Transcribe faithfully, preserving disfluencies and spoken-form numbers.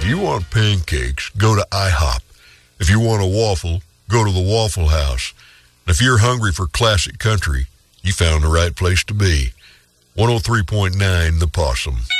If you want pancakes, go to IHOP. If you want a waffle, go to the Waffle House. And if you're hungry for classic country, you found the right place to be. one oh three point nine The Possum.